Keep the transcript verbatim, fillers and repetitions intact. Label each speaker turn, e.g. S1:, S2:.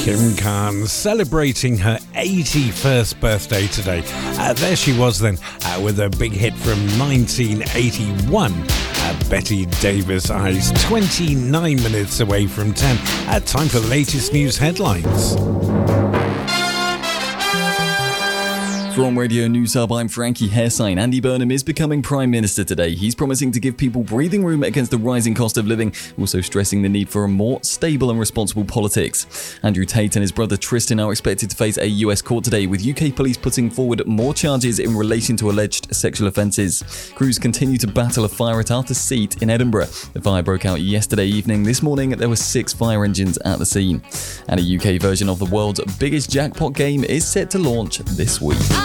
S1: Kim Khan celebrating her eighty-first birthday today. Uh, there she was then uh, with a big hit from nineteen eighty-one. Uh, Betty Davis Eyes, twenty-nine minutes away from ten. Uh, time for the latest news headlines.
S2: From Radio News Hub, I'm Frankie Hairsign. Andy Burnham is becoming Prime Minister today. He's promising to give people breathing room against the rising cost of living, also stressing the need for a more stable and responsible politics. Andrew Tate and his brother Tristan are expected to face a U S court today, with U K police putting forward more charges in relation to alleged sexual offences. Crews continue to battle a fire at Arthur's Seat in Edinburgh. The fire broke out yesterday evening. This morning, there were six fire engines at the scene. And a U K version of the world's biggest jackpot game is set to launch this week.